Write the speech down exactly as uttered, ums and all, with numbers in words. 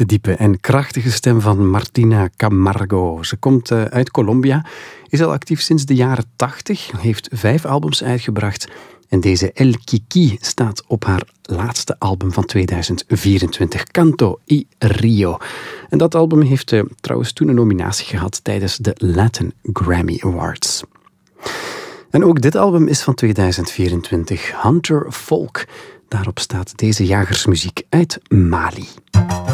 De diepe en krachtige stem van Martina Camargo. Ze komt uh, uit Colombia, is al actief sinds de jaren tachtig, heeft vijf albums uitgebracht en deze El Kiki staat op haar laatste album van tweeduizend vierentwintig, Canto y Rio. En dat album heeft uh, trouwens toen een nominatie gehad tijdens de Latin Grammy Awards. En ook dit album is van tweeduizend vierentwintig, Hunter Folk. Daarop staat deze jagersmuziek uit Mali.